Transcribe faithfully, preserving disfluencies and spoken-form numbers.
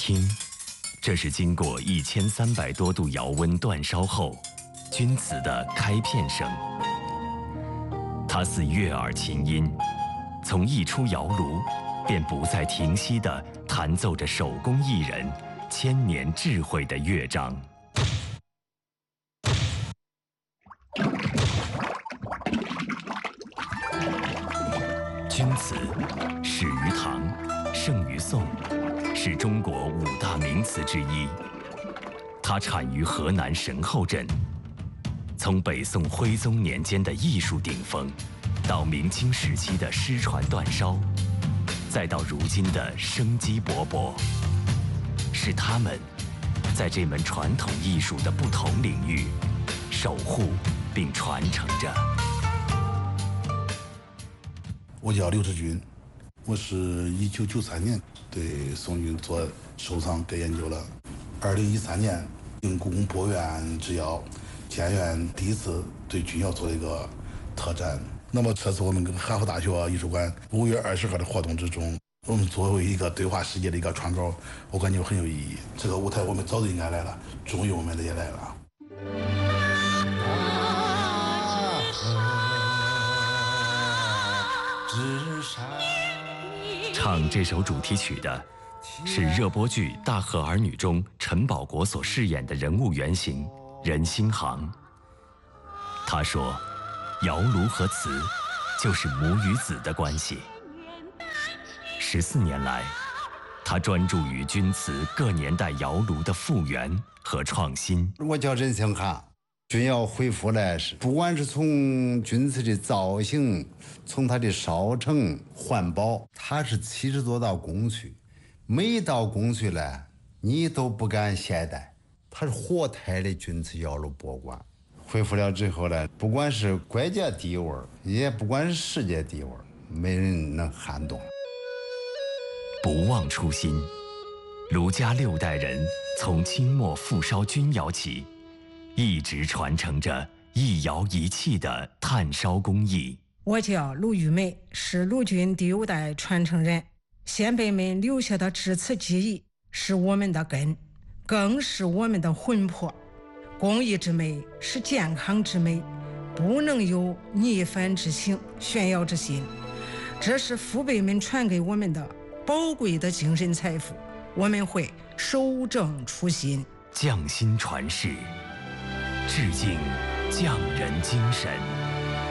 听，这是经过一千三百多度窑温煅烧后，钧瓷的开片声。它似悦耳琴音，从一出窑炉，便不再停息地弹奏着手工艺人千年智慧的乐章。钧瓷始于唐，盛于宋，是中国五大名瓷之一。它产于河南神后镇。从北宋徽宗年间的艺术顶峰，到明清时期的失传煅烧，再到如今的生机勃勃，是他们在这门传统艺术的不同领域守护并传承着。 我叫刘志军，我是一九九三年对宋钧做收藏跟研究了。二零一三年，应故宫博物院之邀，建院第一次对钧窑做了一个特展。那么这次我们跟哈佛大学艺术馆五月二十号的活动之中，我们作为一个对话世界的一个窗口，我感觉很有意义。这个舞台我们早就应该来了，终于我们也来了。 唱这首主题曲的是热播剧《大河儿女》中陈宝国所饰演的人物原型任兴航。他说，窑炉和瓷就是母与子的关系。十四年来，他专注于钧瓷各年代窑炉的复原和创新。 我叫任兴航，钧窑恢复来是，不管是从钧瓷的造型，从它的烧成、环保，它是七十多道工序，每一道工序呢，你都不敢懈怠。它是活态的钧瓷窑炉博物馆。恢复了之后呢，不管是国家第一位，也不管是世界第一位，没人能撼动。 不忘初心，卢家六代人从清末复烧钧窑起，一直传承着一窑一器的炭烧工艺。 我叫卢玉梅，是卢钧第六代传承人。先辈们留下的制瓷技艺是我们的根，更是我们的魂魄。工艺之美是健康之美，不能有逆反之行、炫耀之心。这是父辈们传给我们的宝贵的精神财富，我们会守正初心， 匠心传世，致敬匠人精神。